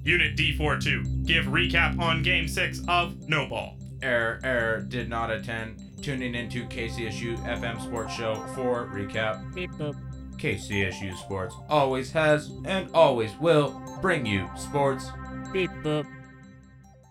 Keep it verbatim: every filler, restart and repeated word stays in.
Unit D forty-two, give recap on Game six of No Ball. Error, error, did not attend. Tuning into K C S U F M Sports Show for recap. Beep boop. K C S U Sports always has and always will bring you sports. Beep boop.